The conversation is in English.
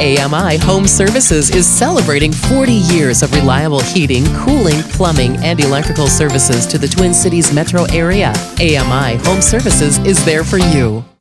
AMI Home Services is celebrating 40 years of reliable heating, cooling, plumbing, and electrical services to the Twin Cities metro area. AMI Home Services is there for you.